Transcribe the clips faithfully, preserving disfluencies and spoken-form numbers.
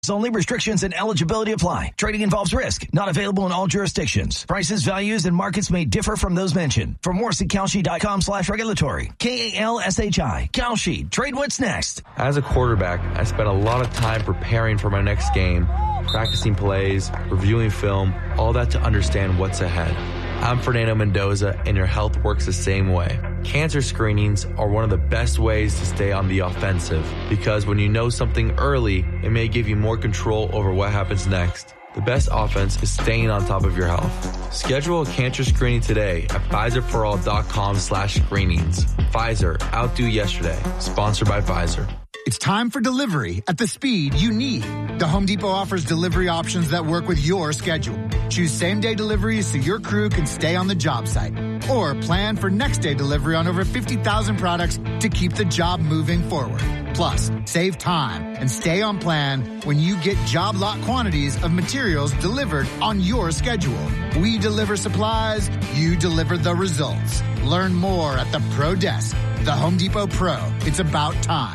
Only restrictions and eligibility apply. Trading involves risk. Not available in all jurisdictions. Prices, values, and markets may differ from those mentioned. For more, see Kalshi.com slash regulatory. K A L S H I. Kalshi. Trade what's next. As a quarterback, I spent a lot of time preparing for my next game, practicing plays, reviewing film, all that to understand what's ahead. I'm Fernando Mendoza, and your health works the same way. Cancer screenings are one of the best ways to stay on the offensive, because when you know something early, it may give you more control over what happens next. The best offense is staying on top of your health. Schedule a cancer screening today at Pfizerforall.com slash screenings. Pfizer, outdo yesterday. Sponsored by Pfizer. It's time for delivery at the speed you need. The Home Depot offers delivery options that work with your schedule. Choose same-day deliveries so your crew can stay on the job site. Or plan for next-day delivery on over fifty thousand products to keep the job moving forward. Plus, save time and stay on plan when you get job lot quantities of materials delivered on your schedule. We deliver supplies, you deliver the results. Learn more at the Pro Desk. The Home Depot Pro. It's about time.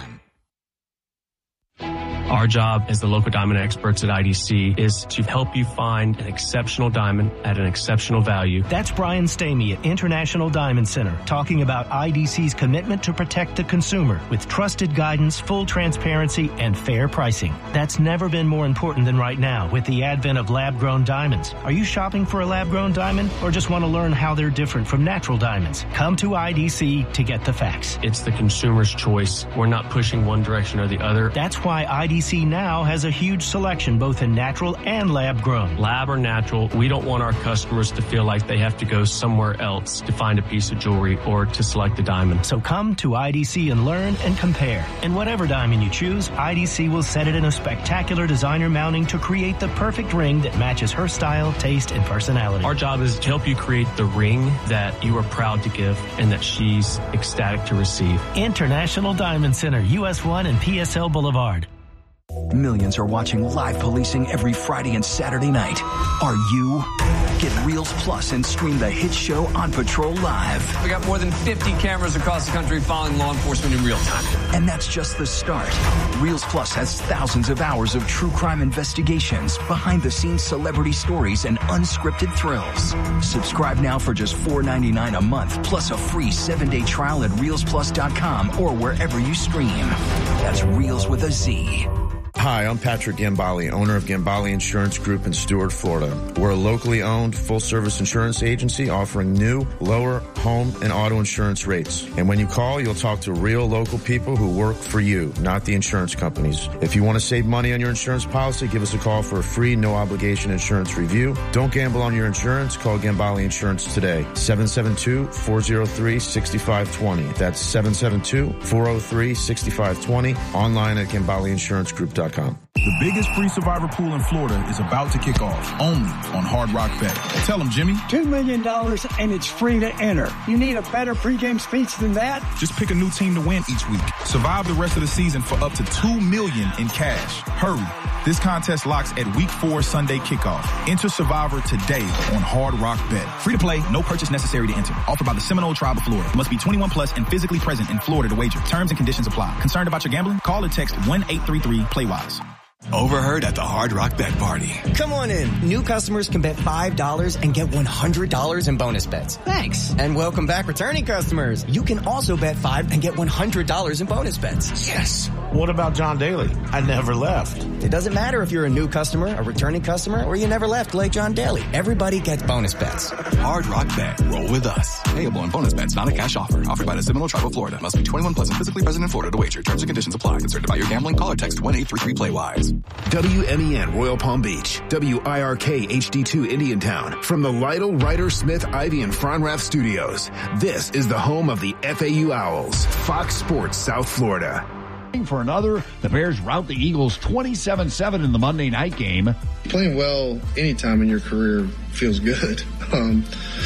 Our job as the local diamond experts at I D C is to help you find an exceptional diamond at an exceptional value. That's Brian Stamey at International Diamond Center talking about I D C's commitment to protect the consumer with trusted guidance, full transparency, and fair pricing. That's never been more important than right now with the advent of lab-grown diamonds. Are you shopping for a lab-grown diamond or just want to learn how they're different from natural diamonds? Come to I D C to get the facts. It's the consumer's choice. We're not pushing one direction or the other. That's why I D C now has a huge selection both in natural and lab-grown. Lab or natural, we don't want our customers to feel like they have to go somewhere else to find a piece of jewelry or to select a diamond. So come to I D C and learn and compare. And whatever diamond you choose, I D C will set it in a spectacular designer mounting to create the perfect ring that matches her style, taste, and personality. Our job is to help you create the ring that you are proud to give and that she's ecstatic to receive. International Diamond Center, U S one and P S L Boulevard. Millions are watching live policing every Friday and Saturday night. Are you? Get Reels Plus and stream the hit show On Patrol live. We got more than fifty cameras across the country following law enforcement in real time. And that's just the start. Reels Plus has thousands of hours of true crime investigations, behind-the-scenes celebrity stories, and unscripted thrills. Subscribe now for just four ninety-nine a month, plus a free seven-day trial at reels plus dot com or wherever you stream. That's Reels with a Z. Hi, I'm Patrick Gambale, owner of Gambale Insurance Group in Stuart, Florida. We're a locally owned, full-service insurance agency offering new, lower home and auto insurance rates. And when you call, you'll talk to real local people who work for you, not the insurance companies. If you want to save money on your insurance policy, give us a call for a free, no-obligation insurance review. Don't gamble on your insurance. Call Gambale Insurance today. seven seven two, four oh three, six five two zero. That's seven seven two, four oh three, six five two zero. Online at gambale insurance group dot com. The biggest free survivor pool in Florida is about to kick off, only on Hard Rock Bet. Tell them, Jimmy. Two million dollars and it's free to enter. You need a better pregame speech than that? Just pick a new team to win each week. Survive the rest of the season for up to two million dollars in cash. Hurry. This contest locks at week four Sunday kickoff. Enter Survivor today on Hard Rock Bet. Free to play, no purchase necessary to enter. Offered by the Seminole Tribe of Florida. Must be twenty-one plus and physically present in Florida to wager. Terms and conditions apply. Concerned about your gambling? Call or text one eight three three play wise. Overheard at the Hard Rock Bet Party. Come on in. New customers can bet five dollars and get one hundred dollars in bonus bets. Thanks. And welcome back returning customers. You can also bet five and get one hundred dollars in bonus bets. Yes. What about John Daly? I never left. It doesn't matter if you're a new customer, a returning customer, or you never left like John Daly. Everybody gets bonus bets. Hard Rock Bet. Roll with us. Payable on bonus bets, not a cash offer. Offered by the Seminole Tribe of Florida. Must be twenty-one plus and physically present in Florida to wager. Terms and conditions apply. Concerned about your gambling? Call or text one eight three three play wise. W M E N Royal Palm Beach, W I R K H D two Indiantown, from the Lytle, Ryder, Smith, Ivy, and Fronrath studios. This is the home of the F A U Owls, Fox Sports South Florida. For another, the Bears rout the Eagles twenty-seven seven in the Monday night game. Playing well anytime in your career feels good. Um,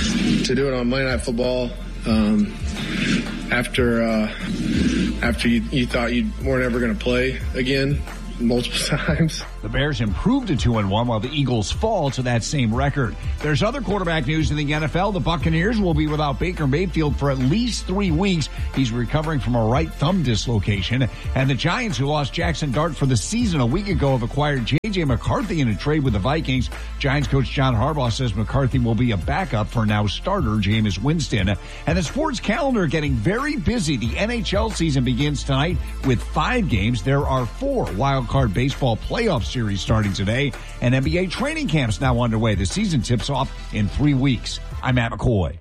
to do it on Monday Night Football, um, after uh, after you, you thought you weren't ever going to play again, multiple times. The Bears improved to two and one while the Eagles fall to that same record. There's other quarterback news in the N F L. The Buccaneers will be without Baker Mayfield for at least three weeks. He's recovering from a right thumb dislocation. And the Giants, who lost Jackson Dart for the season a week ago, have acquired J J McCarthy in a trade with the Vikings. Giants coach John Harbaugh says McCarthy will be a backup for now starter Jameis Winston. And the sports calendar getting very busy. The N H L season begins tonight with five games. There are four wild card baseball playoff series starting today, and N B A training camps now underway. The season tips off in three weeks. I'm Matt McCoy.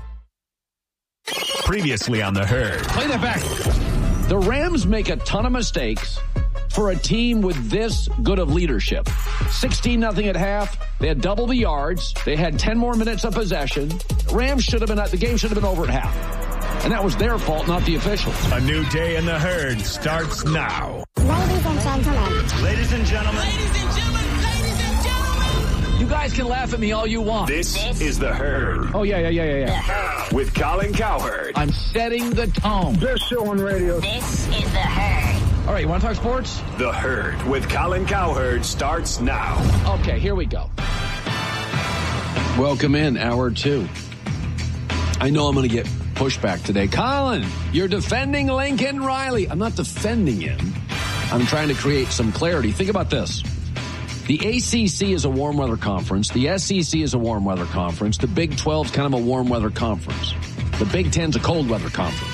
Previously on The Herd. Play that back. The Rams make a ton of mistakes for a team with this good of leadership. sixteen nothing at half. They had double the yards. They had ten more minutes of possession. Rams should have been, the game should have been over at half. And that was their fault, not the officials. A new day in The Herd starts now. Ladies and gentlemen. Ladies and gentlemen. Ladies and gentlemen. Ladies and gentlemen. You guys can laugh at me all you want. This, this is The Herd. Oh, yeah, yeah, yeah, yeah, yeah. With Colin Cowherd. I'm setting the tone. Best show on radio. This is The Herd. All right, you want to talk sports? The Herd with Colin Cowherd starts now. Okay, here we go. Welcome in, hour two. I know I'm going to get pushback today. Colin, you're defending Lincoln Riley. I'm not defending him. I'm trying to create some clarity. Think about this. The A C C is a warm weather conference. The S E C is a warm weather conference. The Big twelve is kind of a warm weather conference. The Big ten is a cold weather conference.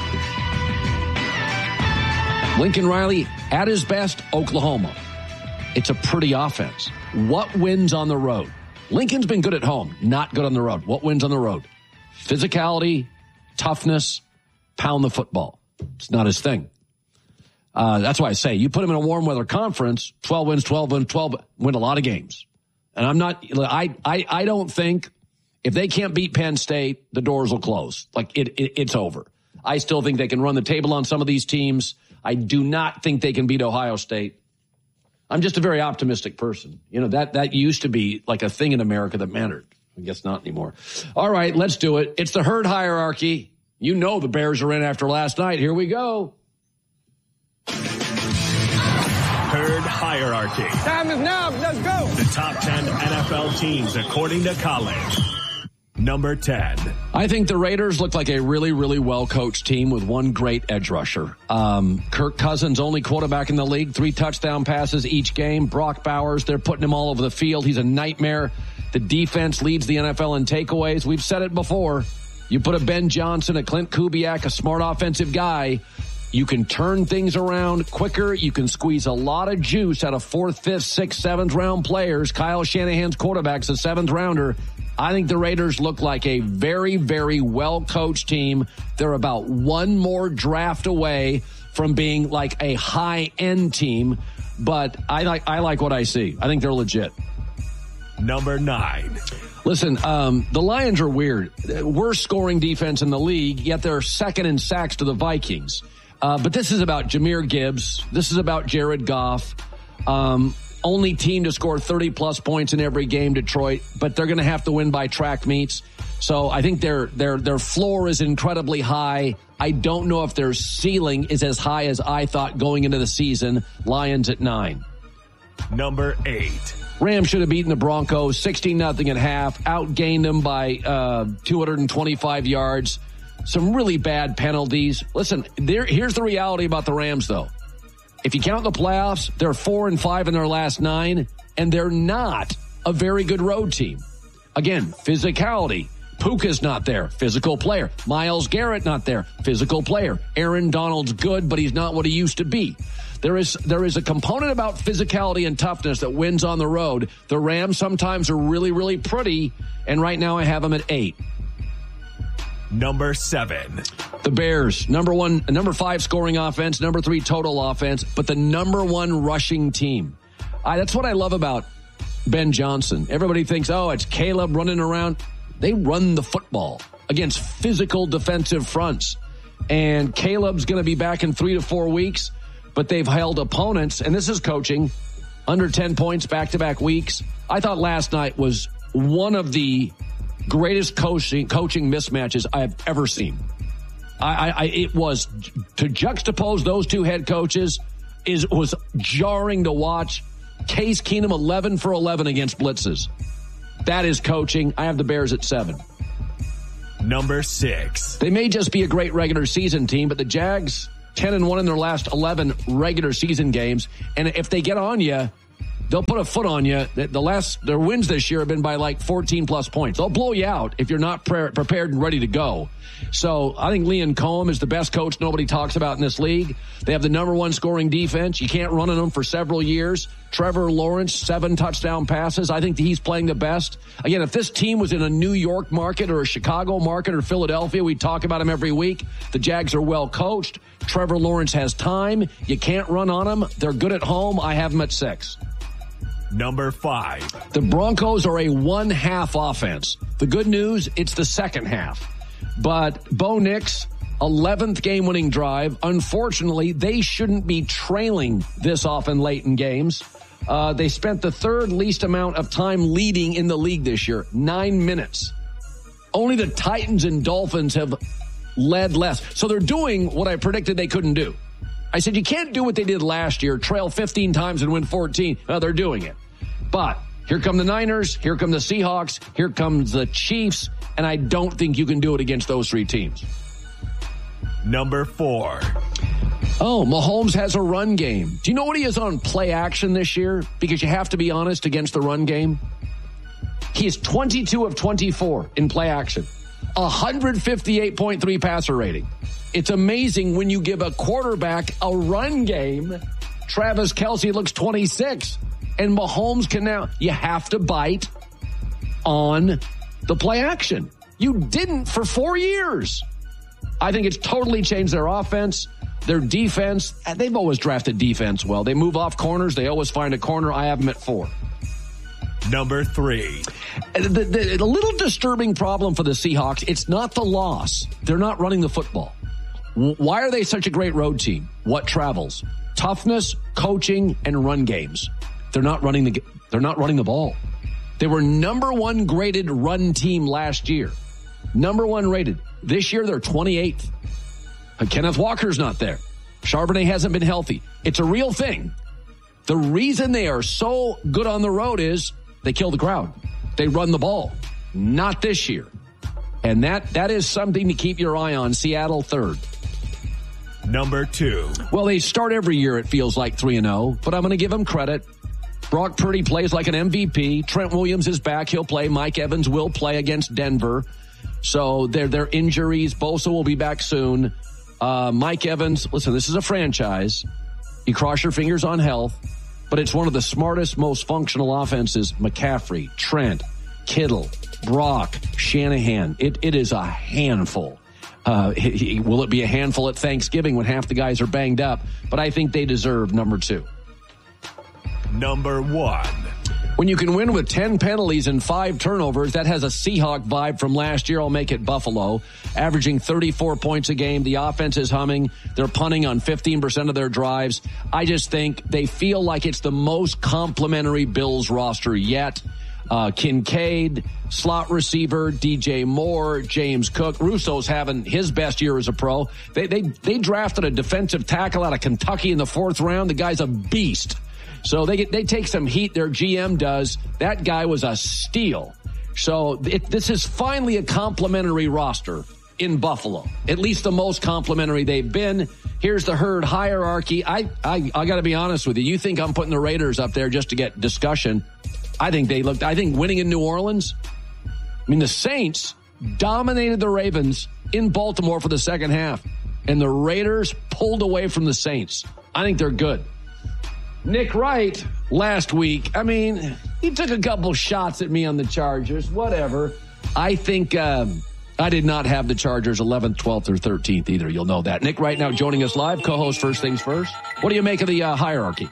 Lincoln Riley, at his best, Oklahoma. It's a pretty offense. What wins on the road? Lincoln's been good at home, not good on the road. What wins on the road? Physicality, toughness, pound the football. It's not his thing. Uh, that's why I say you put him in a warm weather conference, twelve wins, twelve wins, twelve, win a lot of games. And I'm not, I, I, I don't think if they can't beat Penn State, the doors will close. Like it, it, it's over. I still think they can run the table on some of these teams. I do not think they can beat Ohio State. I'm just a very optimistic person. You know, that, that used to be like a thing in America that mattered. I guess not anymore. All right, let's do it. It's the Herd hierarchy. You know the Bears are in after last night. Here we go. Herd hierarchy. Time is now. Let's go. The top ten N F L teams according to Colin. Number ten. I think the Raiders look like a really, really well-coached team with one great edge rusher. Um, Kirk Cousins, only quarterback in the league, three touchdown passes each game. Brock Bowers, they're putting him all over the field. He's a nightmare. The defense leads the N F L in takeaways. We've said it before. You put a Ben Johnson, a Clint Kubiak, a smart offensive guy, you can turn things around quicker. You can squeeze a lot of juice out of fourth, fifth, sixth, seventh round players. Kyle Shanahan's quarterback's a seventh rounder. I think the Raiders look like a very, very well-coached team. They're about one more draft away from being like a high-end team, but I like I like what I see. I think they're legit. Number nine. Listen, um, the Lions are weird. Worst scoring defense in the league, yet they're second in sacks to the Vikings. Uh, but this is about Jahmyr Gibbs. This is about Jared Goff. Um, only team to score thirty plus points in every game, Detroit, but they're going to have to win by track meets. So I think their their their floor is incredibly high. I don't know if their ceiling is as high as I thought going into the season. Lions at nine. Number eight. Rams should have beaten the Broncos sixteen nothing at half, outgained them by uh, two hundred twenty-five yards. Some really bad penalties. Listen, there, here's the reality about the Rams, though. If you count the playoffs, they're four and five in their last nine, and they're not a very good road team. Again, physicality. Puka's not there. Physical player. Myles Garrett not there. Physical player. Aaron Donald's good, but he's not what he used to be. There is there is a component about physicality and toughness that wins on the road. The Rams sometimes are really, really pretty, and right now I have them at eight. Number seven. The Bears, number one, number five scoring offense, number three total offense, but the number one rushing team. I, that's what I love about Ben Johnson. Everybody thinks, oh, it's Caleb running around. They run the football against physical defensive fronts. And Caleb's going to be back in three to four weeks, but they've held opponents, and this is coaching, under ten points back-to-back weeks. I thought last night was one of the greatest coaching coaching mismatches I have ever seen. I, I, I it was to juxtapose those two head coaches. is was jarring to watch. Case Keenum eleven for eleven against blitzes. That is coaching. I have the Bears at seven. Number six. They may just be a great regular season team, but the Jags ten and one in their last eleven regular season games. And if they get on you, they'll put a foot on you. The last, their wins this year have been by like fourteen plus points. They'll blow you out if you're not pre- prepared and ready to go. So I think Liam Cohen is the best coach nobody talks about in this league. They have the number one scoring defense. You can't run on them for several years. Trevor Lawrence, seven touchdown passes. I think he's playing the best. Again, if this team was in a New York market or a Chicago market or Philadelphia, we'd talk about him every week. The Jags are well coached. Trevor Lawrence has time. You can't run on them. They're good at home. I have them at six. Number five. The Broncos are a one-half offense. The good news, it's the second half. But Bo Nix, eleventh game-winning drive. Unfortunately, they shouldn't be trailing this often late in games. Uh, they spent the third least amount of time leading in the league this year, nine minutes. Only the Titans and Dolphins have led less. So they're doing what I predicted they couldn't do. I said, you can't do what they did last year, trail fifteen times and win fourteen. Well, they're doing it. But here come the Niners, here come the Seahawks, here comes the Chiefs, and I don't think you can do it against those three teams. Number four. Oh, Mahomes has a run game. Do you know what he is on play action this year? Because you have to be honest against the run game. He is twenty-two of twenty-four in play action. one fifty-eight point three passer rating. It's amazing when you give a quarterback a run game. Travis Kelce looks twenty-six. And Mahomes can now, you have to bite on the play action. You didn't for four years. I think it's totally changed their offense, their defense. They've always drafted defense well. They move off corners. They always find a corner. I have them at four. Number three. The, the, the little disturbing problem for the Seahawks, it's not the loss. They're not running the football. Why are they such a great road team? What travels? Toughness, coaching, and run games. They're not running the they're not running the ball. They were number one graded run team last year. Number one rated. This year they're twenty-eighth. Kenneth Walker's not there. Charbonnet hasn't been healthy. It's a real thing. The reason they are so good on the road is they kill the crowd. They run the ball. Not this year. And that that is something to keep your eye on. Seattle third. Number two. Well, they start every year, it feels like three and oh, but I'm going to give them credit. Brock Purdy plays like an M V P. Trent Williams is back. He'll play. Mike Evans will play against Denver. So their their injuries. Bosa will be back soon. Uh, Mike Evans, listen, this is a franchise. You cross your fingers on health, but it's one of the smartest, most functional offenses. McCaffrey, Trent, Kittle, Brock, Shanahan. It It is a handful. Uh, he, he, will it be a handful at Thanksgiving when half the guys are banged up? But I think they deserve number two. Number one. When you can win with ten penalties and five turnovers, that has a Seahawk vibe from last year. I'll make it Buffalo, averaging thirty-four points a game. The offense is humming. They're punting on fifteen percent of their drives. I just think they feel like it's the most complimentary Bills roster yet. Uh, Kincaid, slot receiver, D J Moore, James Cook. Russo's having his best year as a pro. They, they, they drafted a defensive tackle out of Kentucky in the fourth round. The guy's a beast. So they get, they take some heat. Their G M does. That guy was a steal. So it, this is finally a complimentary roster in Buffalo. At least the most complimentary they've been. Here's the herd hierarchy. I, I, I got to be honest with you. You think I'm putting the Raiders up there just to get discussion? I think they looked, I think winning in New Orleans, I mean, the Saints dominated the Ravens in Baltimore for the second half, and the Raiders pulled away from the Saints. I think they're good. Nick Wright last week, I mean, he took a couple shots at me on the Chargers, whatever. I think um, I did not have the Chargers eleventh, twelfth, or thirteenth either. You'll know that. Nick Wright now joining us live, co-host First Things First. What do you make of the uh, hierarchy?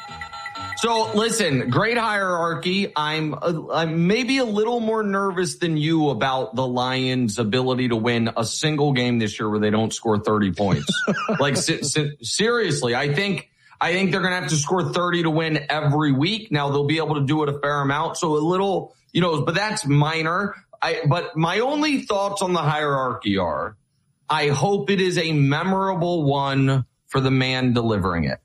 So listen, great hierarchy. I'm uh, I'm maybe a little more nervous than you about the Lions' ability to win a single game this year where they don't score thirty points. Like si- si- seriously, I think I think they're going to have to score thirty to win every week. Now they'll be able to do it a fair amount. So a little, you know, but that's minor. I but my only thoughts on the hierarchy are, I hope it is a memorable one for the man delivering it.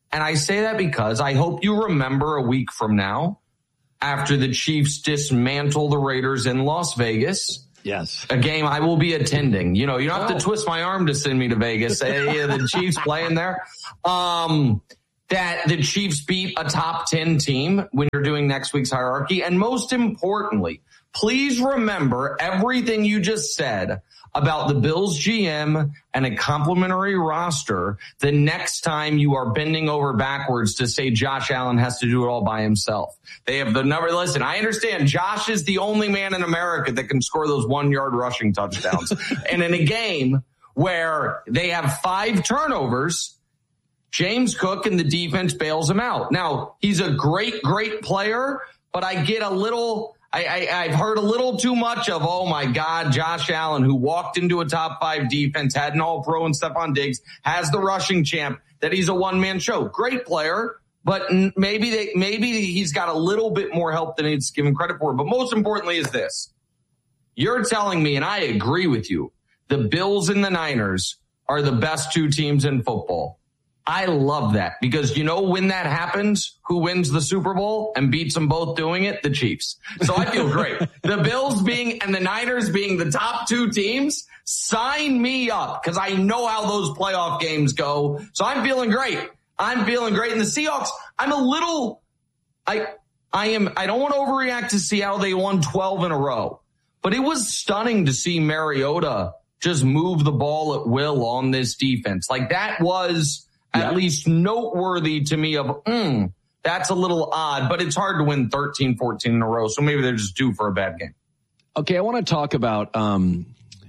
And I say that because I hope you remember a week from now, after the Chiefs dismantle the Raiders in Las Vegas. Yes. A game I will be attending. You know, you don't have to twist my arm to send me to Vegas. Hey, the Chiefs playing there. Um, that the Chiefs beat a top ten team when you're doing next week's hierarchy. And most importantly, please remember everything you just said about the Bills G M and a complimentary roster the next time you are bending over backwards to say Josh Allen has to do it all by himself. They have the number. Listen, I understand Josh is the only man in America that can score those one-yard rushing touchdowns. And in a game where they have five turnovers, James Cook and the defense bails him out. Now, he's a great, great player, but I get a little... I, I, I've heard a little too much of, oh, my God, Josh Allen, who walked into a top five defense, had an all-pro and Stephon Diggs, has the rushing champ, that he's a one-man show. Great player, but maybe they, maybe he's got a little bit more help than he's given credit for. But most importantly is this. You're telling me, and I agree with you, the Bills and the Niners are the best two teams in football. I love that because, you know, when that happens, who wins the Super Bowl and beats them both doing it? The Chiefs. So I feel great. The Bills being and the Niners being the top two teams, sign me up because I know how those playoff games go. So I'm feeling great. I'm feeling great. And the Seahawks, I'm a little, I, I am, I don't want to overreact to see how they won twelve in a row, but it was stunning to see Mariota just move the ball at will on this defense. Like that was, yeah. At least noteworthy to me of, mm, that's a little odd, but it's hard to win thirteen, fourteen in a row. So maybe they're just due for a bad game. Okay. I want to talk about, um,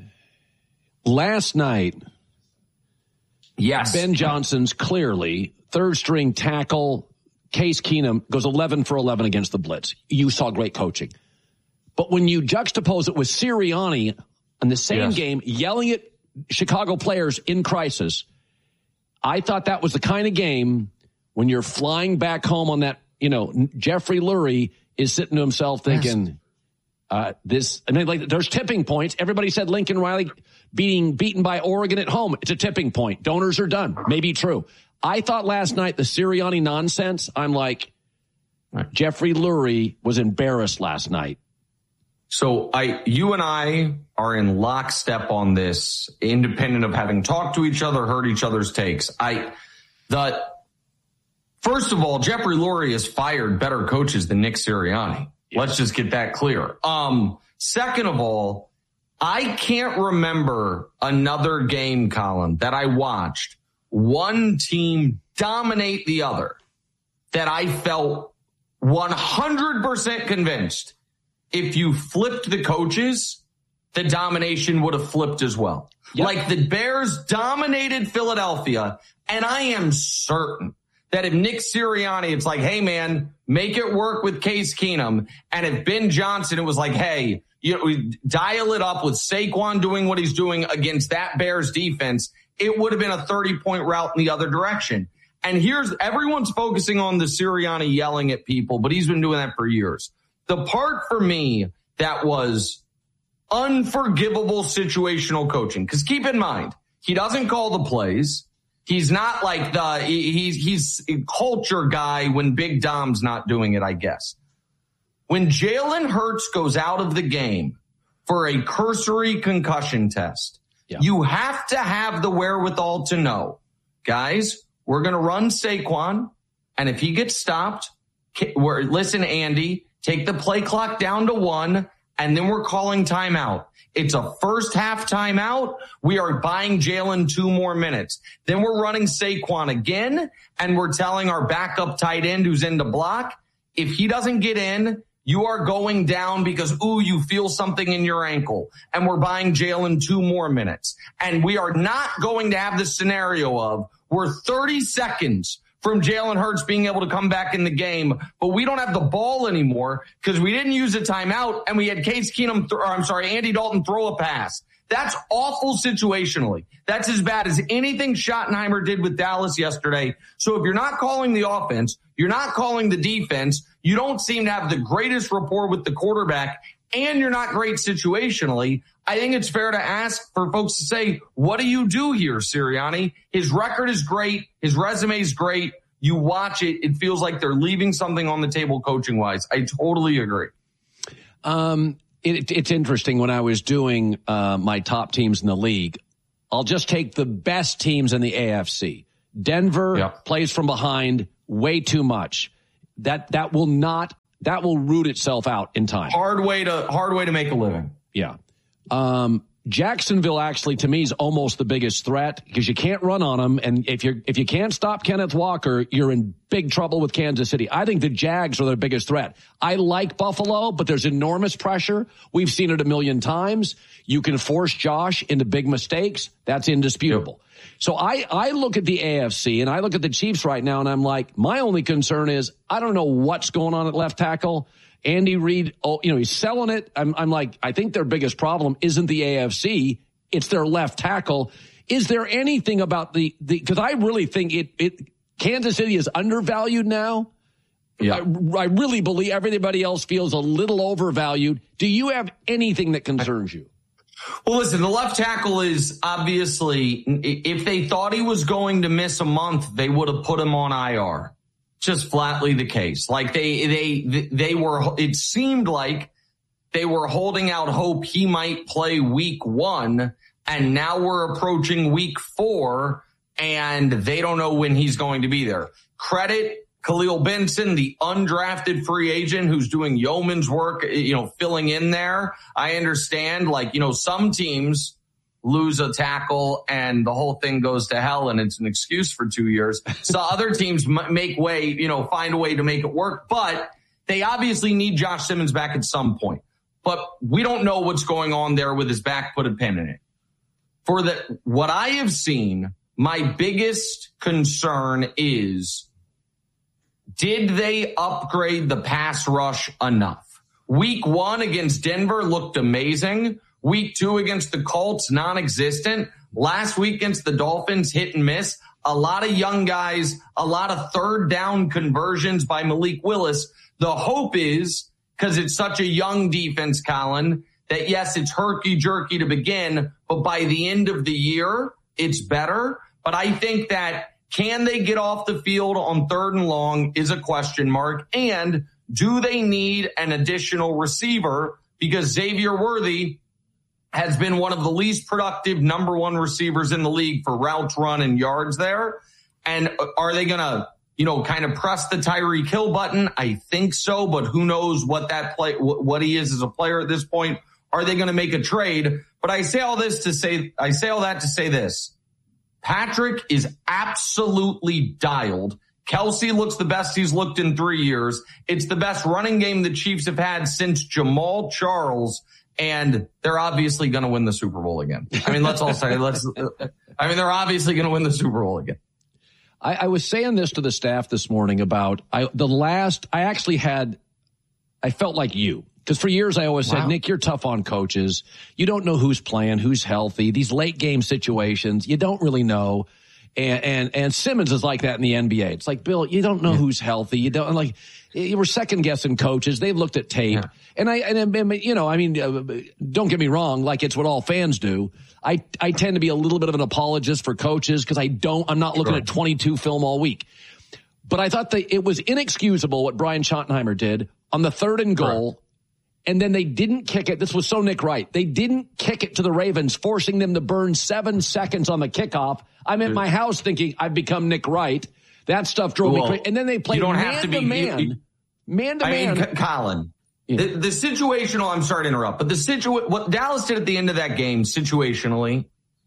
last night. Yes. Ben Johnson's clearly third string tackle. Case Keenum goes eleven for eleven against the blitz. You saw great coaching, but when you juxtapose it with Sirianni in the same yes. game, yelling at Chicago players in crisis, I thought that was the kind of game when you're flying back home on that, you know, Jeffrey Lurie is sitting to himself thinking, yes. uh, this, I mean, like there's tipping points. Everybody said Lincoln Riley being beaten by Oregon at home. It's a tipping point. Donors are done. Maybe true. I thought last night the Sirianni nonsense, I'm like, right. Jeffrey Lurie was embarrassed last night. So I, you and I are in lockstep on this, independent of having talked to each other, heard each other's takes. I, the, first of all, Jeffrey Lurie has fired better coaches than Nick Sirianni. Yeah. Let's just get that clear. Um, second of all, I can't remember another game, Colin, that I watched one team dominate the other that I felt one hundred percent convinced if you flipped the coaches, the domination would have flipped as well. Yep. Like the Bears dominated Philadelphia, and I am certain that if Nick Sirianni, it's like, hey, man, make it work with Case Keenum. And if Ben Johnson, it was like, hey, you know, dial it up with Saquon doing what he's doing against that Bears defense, it would have been a thirty-point route in the other direction. And here's, everyone's focusing on the Sirianni yelling at people, but he's been doing that for years. The part for me that was unforgivable situational coaching, because keep in mind, he doesn't call the plays. He's not like the, he's, he's a culture guy when Big Dom's not doing it, I guess. When Jalen Hurts goes out of the game for a cursory concussion test, yeah. you have to have the wherewithal to know, guys, we're going to run Saquon, and if he gets stopped, we're, listen, Andy, take the play clock down to one, and then we're calling timeout. It's a first half timeout. We are buying Jalen two more minutes. Then we're running Saquon again, and we're telling our backup tight end who's in the block, if he doesn't get in, you are going down because, ooh, you feel something in your ankle. And we're buying Jalen two more minutes. And we are not going to have the scenario of we're thirty seconds from Jalen Hurts being able to come back in the game, but we don't have the ball anymore because we didn't use a timeout and we had Case Keenum, th- or I'm sorry, Andy Dalton throw a pass. That's awful situationally. That's as bad as anything Schottenheimer did with Dallas yesterday. So if you're not calling the offense, you're not calling the defense, you don't seem to have the greatest rapport with the quarterback, and you're not great situationally, I think it's fair to ask for folks to say, what do you do here, Sirianni? His record is great. His resume is great. you watch it, it feels like they're leaving something on the table coaching wise. I totally agree. Um, it, it's interesting when I was doing uh, my top teams in the league. I'll just take the best teams in the A F C. Denver yeah. plays from behind way too much. That that will not that will root itself out in time. Hard way to hard way to make a living. Yeah. Um, Jacksonville actually to me is almost the biggest threat because you can't run on them, and if you if you can't stop Kenneth Walker, you're in big trouble with Kansas City. I think the Jags are their biggest threat. I like Buffalo, but there's enormous pressure. We've seen it a million times. You can force Josh into big mistakes. That's indisputable. Yep. So I, I look at the A F C and I look at the Chiefs right now and I'm like, my only concern is I don't know what's going on at left tackle. Andy Reid, oh, you know, he's selling it. I'm, I'm like, I think their biggest problem isn't the A F C. It's their left tackle. Is there anything about the, the, cause I really think it, it, Kansas City is undervalued now. Yeah. I, I really believe everybody else feels a little overvalued. Do you have anything that concerns you? Well, listen, the left tackle is obviously, if they thought he was going to miss a month, they would have put him on I R. Just flatly the case. Like they, they, they were, it seemed like they were holding out hope he might play week one. And now we're approaching week four and they don't know when he's going to be there. Credit Khalil Benson, the undrafted free agent who's doing yeoman's work, you know, filling in there. I understand, like, you know, some teams lose a tackle and the whole thing goes to hell and it's an excuse for two years. So other teams make way, you know, find a way to make it work, but they obviously need Josh Simmons back at some point. But we don't know what's going on there with his back, put a pin in it. For the, what I have seen, my biggest concern is, did they upgrade the pass rush enough? Week one against Denver looked amazing. Week two against the Colts, non-existent. Last week against the Dolphins, hit and miss. A lot of young guys, a lot of third down conversions by Malik Willis. The hope is, because it's such a young defense, Colin, that yes, it's herky-jerky to begin, but by the end of the year, it's better. But I think that can they get off the field on third and long is a question mark. And do they need an additional receiver? Because Xavier Worthy has been one of the least productive number one receivers in the league for routes run and yards there. And are they going to, you know, kind of press the Tyreek Hill button? I think so, but who knows what that play, what he is as a player at this point. Are they going to make a trade? But I say all this to say, I say all that to say this. Patrick is absolutely dialed. Kelsey looks the best he's looked in three years. It's the best running game the Chiefs have had since Jamal Charles, and they're obviously going to win the Super Bowl again. I mean, let's all say, let's, I mean, they're obviously going to win the Super Bowl again. I, I was saying this to the staff this morning about I, the last, I actually had, I felt like you. Because for years I always wow. said, Nick, you're tough on coaches. You don't know who's playing, who's healthy. These late game situations, you don't really know. And and, and Simmons is like that in the N B A. It's like, Bill, you don't know yeah. who's healthy. You don't like. You were second guessing coaches. They've looked at tape, yeah. and I and, and you know, I mean, uh, don't get me wrong. Like it's what all fans do. I I tend to be a little bit of an apologist for coaches because I don't. I'm not looking sure. at twenty-two film all week. But I thought that it was inexcusable what Brian Schottenheimer did on the third and goal. Right. And then they didn't kick it. This was so Nick Wright. They didn't kick it to the Ravens, forcing them to burn seven seconds on the kickoff. I'm at my house thinking I've become Nick Wright. That stuff drove well, me crazy. And then they played man to man, man to man. I mean, Colin, yeah. the, the situational, I'm sorry to interrupt, but the situ, what Dallas did at the end of that game situationally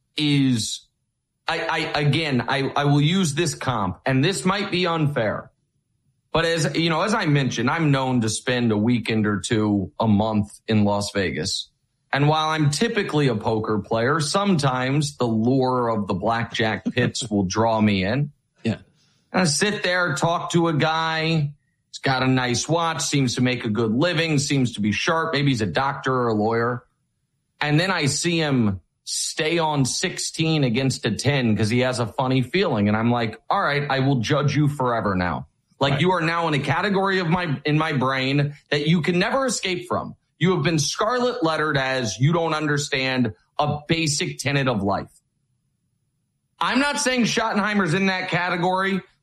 is, I, I again, I, I will use this comp, and this might be unfair. But as you know, as I mentioned, I'm known to spend a weekend or two a month in Las Vegas. And while I'm typically a poker player, sometimes the lure of the blackjack pits will draw me in. Yeah. And I sit there, talk to a guy. He's got a nice watch, seems to make a good living, seems to be sharp. Maybe he's a doctor or a lawyer. And then I see him stay on sixteen against a ten because he has a funny feeling. And I'm like, all right, I will judge you forever now. Like right. You are now in a category of my in my brain that you can never escape from. You have been scarlet lettered as you don't understand a basic tenet of life. I'm not saying Schottenheimer's in that category,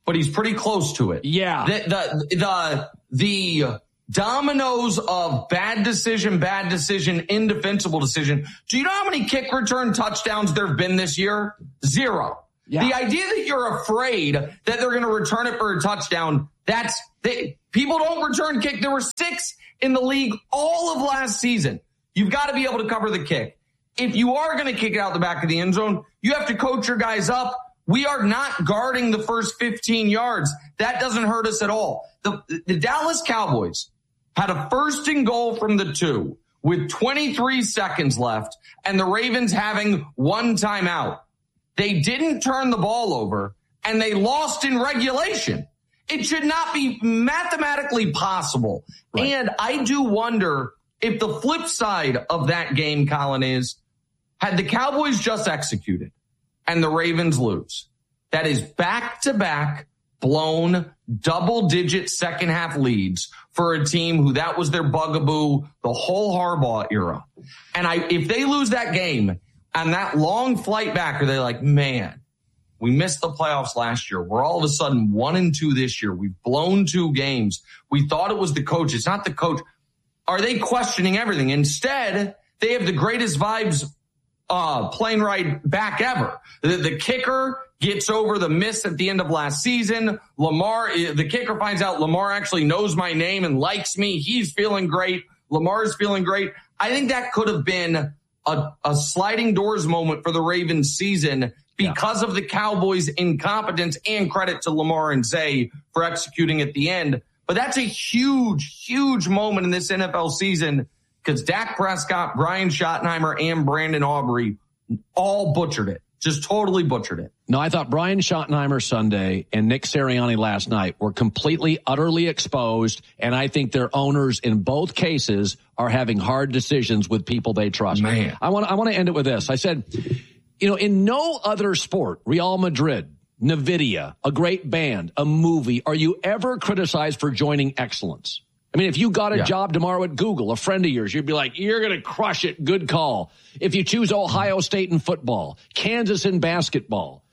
but he's pretty close to it. Yeah. The, the, the, the dominoes of bad decision, bad decision, indefensible decision. Do you know how many kick return touchdowns there have been this year? Zero. Yeah. The idea that you're afraid that they're going to return it for a touchdown, that's they, people don't return kick. There were six in the league all of last season. You've got to be able to cover the kick. If you are going to kick it out the back of the end zone, you have to coach your guys up. We are not guarding the first fifteen yards. That doesn't hurt us at all. The, the Dallas Cowboys had a first and goal from the two with twenty-three seconds left and the Ravens having one timeout. They didn't turn the ball over and they lost in regulation. It should not be mathematically possible. Right. And I do wonder if the flip side of that game, Colin, is had the Cowboys just executed and the Ravens lose, that is back-to-back blown double-digit second-half leads for a team who that was their bugaboo the whole Harbaugh era. And I, if they lose that game and that long flight back, are they like, man, we missed the playoffs last year. We're all of a sudden one and two this year. We've blown two games. We thought it was the coach. It's not the coach. Are they questioning everything? Instead, they have the greatest vibes uh, plane ride back ever. The, the kicker gets over the miss at the end of last season. Lamar, the kicker finds out Lamar actually knows my name and likes me. He's feeling great. Lamar's feeling great. I think that could have been a, a sliding doors moment for the Ravens season because yeah. of the Cowboys' incompetence, and credit to Lamar and Zay for executing at the end. But that's a huge, huge moment in this N F L season because Dak Prescott, Brian Schottenheimer, and Brandon Aubrey all butchered it. Just totally butchered it. No, I thought Brian Schottenheimer Sunday and Nick Sirianni last night were completely, utterly exposed, and I think their owners in both cases are having hard decisions with people they trust. Man. I want I want to end it with this. I said, you know, in no other sport, Real Madrid, NVIDIA, a great band, a movie, are you ever criticized for joining excellence? I mean, if you got a yeah. job tomorrow at Google, a friend of yours, you'd be like, you're going to crush it. Good call. If you choose Ohio State in football, Kansas in basketball,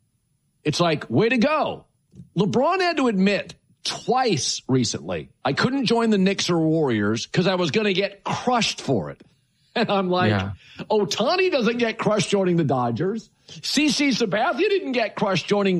it's like, way to go. LeBron had to admit twice recently, I couldn't join the Knicks or Warriors because I was going to get crushed for it. And I'm like, yeah. Ohtani doesn't get crushed joining the Dodgers. C C Sabathia didn't get crushed joining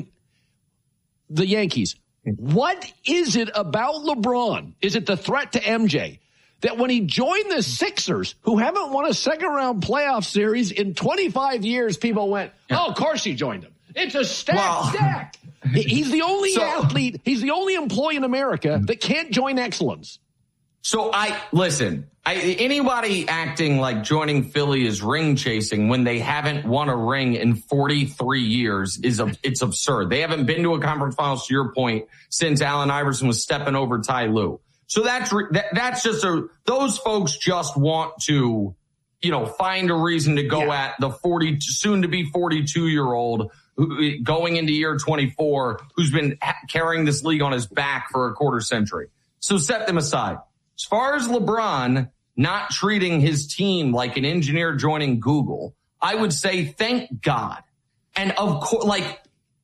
the Yankees. What is it about LeBron? Is it the threat to M J that when he joined the Sixers, who haven't won a second round playoff series in twenty-five years, people went, yeah. oh, of course he joined him. It's a stack wow. stack. He's the only so, athlete. He's the only employee in America that can't join excellence. So I listen, I, anybody acting like joining Philly is ring chasing when they haven't won a ring in forty-three years is a, it's absurd. They haven't been to a conference finals, to your point, since Allen Iverson was stepping over Ty Lue. So that's, that, that's just a, those folks just want to, you know, find a reason to go yeah. at the forty, soon to be forty-two year old who, going into year twenty-four, who's been carrying this league on his back for a quarter century. So set them aside. As far as LeBron not treating his team like an engineer joining Google, I would say thank God. And of course, like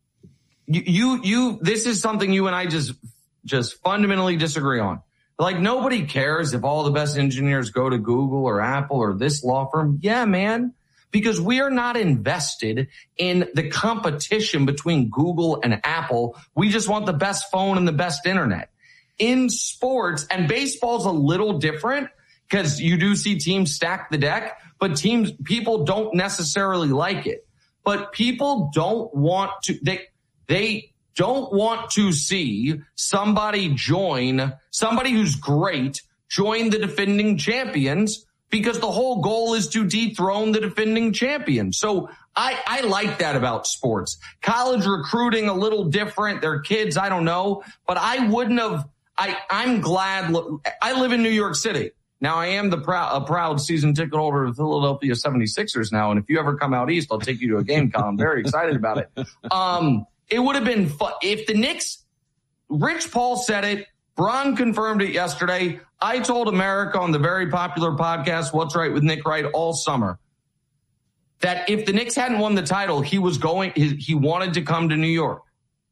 you, you, you, this is something you and I just, just fundamentally disagree on. Like nobody cares if all the best engineers go to Google or Apple or this law firm. Yeah, man, because we are not invested in the competition between Google and Apple. We just want the best phone and the best internet. In sports, and baseball's a little different because you do see teams stack the deck, but teams, people don't necessarily like it. But people don't want to, they, they don't want to see somebody join, somebody who's great, join the defending champions because the whole goal is to dethrone the defending champions. So I, I like that about sports. College recruiting, a little different. They're kids, I don't know, but I wouldn't have, I, I'm glad. I live in New York City. Now, I am the proud, a proud season ticket holder of the Philadelphia seventy-sixers now. And if you ever come out east, I'll take you to a game, Colin. I'm very excited about it. Um, it would have been fun. If the Knicks, Rich Paul said it, Bron confirmed it yesterday. I told America on the very popular podcast, What's Right with Nick Wright, all summer, that if the Knicks hadn't won the title, he was going, he, he wanted to come to New York.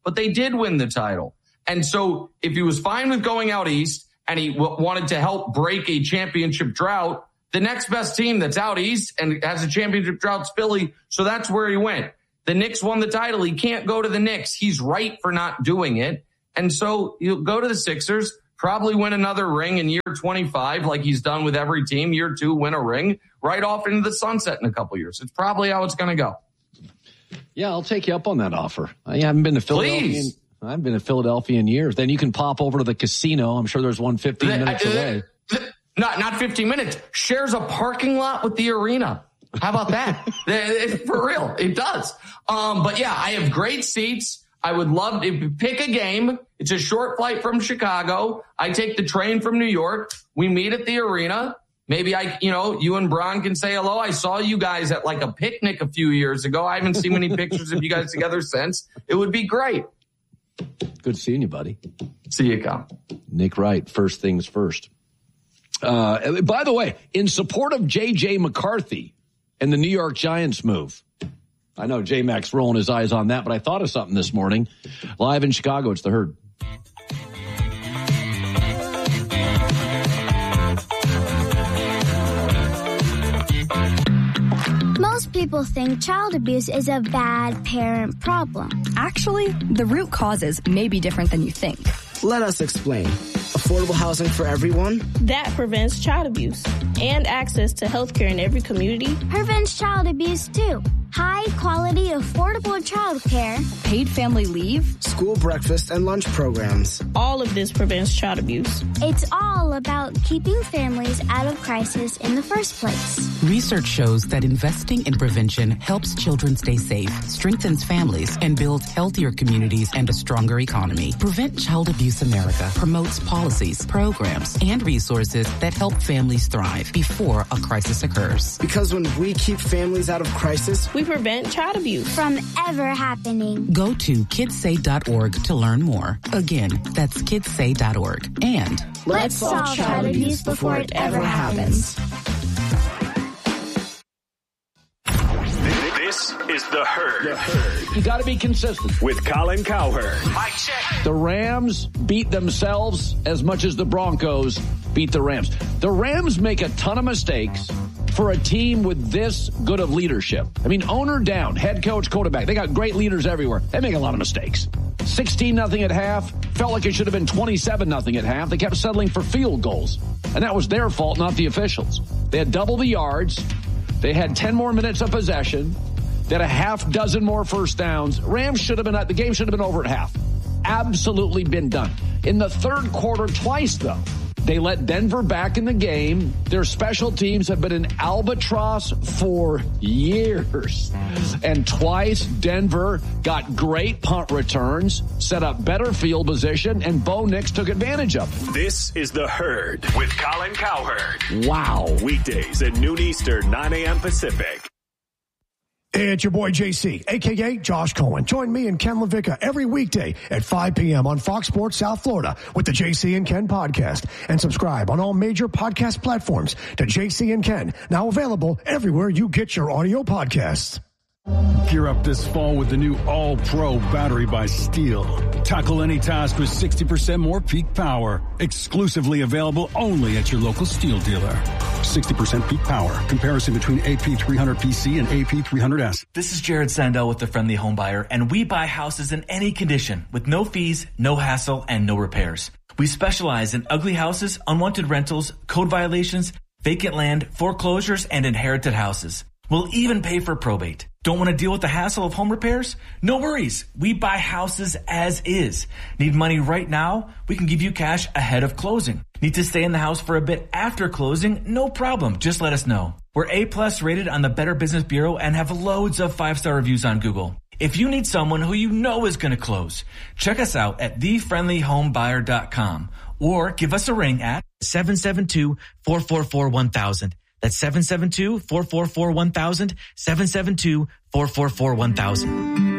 but they did win the title. And so if he was fine with going out east and he w- wanted to help break a championship drought, the next best team that's out east and has a championship drought is Philly. So that's where he went. The Knicks won the title. He can't go to the Knicks. He's right for not doing it. And so he'll go to the Sixers, probably win another ring in year twenty-five, like he's done with every team. Year two, win a ring, right off into the sunset in a couple years. It's probably how it's going to go. Yeah, I'll take you up on that offer. I haven't been to Philadelphia. In, I haven't been to Philadelphia in years. Then you can pop over to the casino. I'm sure there's one fifteen minutes away. Not not fifteen minutes. Shares a parking lot with the arena. How about that? For real, it does. Um, but yeah, I have great seats. I would love to pick a game. It's a short flight from Chicago. I take the train from New York. We meet at the arena. Maybe I, you know, you and Bron can say hello. I saw you guys at like a picnic a few years ago. I haven't seen many pictures of you guys together since. It would be great. Good seeing you, buddy. See you, Cal. Nick Wright, first things first. Uh, by the way, in support of J J McCarthy and the New York Giants move, I know J-Mac's rolling his eyes on that, but I thought of something this morning. Live in Chicago, it's The Herd. Most people think child abuse is a bad parent problem. Actually, the root causes may be different than you think. Let us explain. Affordable housing for everyone? That prevents child abuse. And access to health care in every community. Prevents child abuse, too. High quality, affordable child care. Paid family leave. School breakfast and lunch programs. All of this prevents child abuse. It's all about keeping families out of crisis in the first place. Research shows that investing in prevention helps children stay safe, strengthens families, and builds healthier communities and a stronger economy. Prevent Child Abuse America promotes policies, programs, and resources that help families thrive before a crisis occurs. Because when we keep families out of crisis, we prevent child abuse from ever happening. Go to kids say dot org to learn more. Again, that's kids say dot org. And let's, let's solve child, child abuse before it ever happens. This is The Herd. The Herd. You got to be consistent. With Colin Cowherd. Mike check. The Rams beat themselves as much as the Broncos beat the Rams. The Rams make a ton of mistakes for a team with this good of leadership. I mean, owner down, head coach, quarterback. They got great leaders everywhere. They make a lot of mistakes. sixteen nothing at half. Felt like it should have been twenty-seven nothing at half. They kept settling for field goals. And that was their fault, not the officials. They had double the yards. They had ten more minutes of possession. They had a half dozen more first downs. Rams should have been at the game should have been over at half. Absolutely been done. In the third quarter, twice though, they let Denver back in the game. Their special teams have been an albatross for years. And twice, Denver got great punt returns, set up better field position, and Bo Nix took advantage of it. This is The Herd with Colin Cowherd. Wow. Weekdays at noon Eastern, nine a.m. Pacific. It's your boy J C, a k a. Josh Cohen. Join me and Ken LaVicka every weekday at five p.m. on Fox Sports South Florida with the J C and Ken podcast. And subscribe on all major podcast platforms to J C and Ken, now available everywhere you get your audio podcasts. Gear up this fall with the new All-Pro battery by Steel. Tackle any task with sixty percent more peak power. Exclusively available only at your local Steel dealer. sixty percent peak power. Comparison between A P three hundred P C and A P three hundred S. This is Jared Sandell with the Friendly Home Buyer, and we buy houses in any condition with no fees, no hassle, and no repairs. We specialize in ugly houses, unwanted rentals, code violations, vacant land, foreclosures, and inherited houses. We'll even pay for probate. Don't want to deal with the hassle of home repairs? No worries. We buy houses as is. Need money right now? We can give you cash ahead of closing. Need to stay in the house for a bit after closing? No problem. Just let us know. We're A-plus rated on the Better Business Bureau and have loads of five-star reviews on Google. If you need someone who you know is going to close, check us out at the friendly home buyer dot com or give us a ring at seven seven two, four four four, one thousand. That's seven seven two, four four four, one thousand, seven seven two, four four four, one thousand.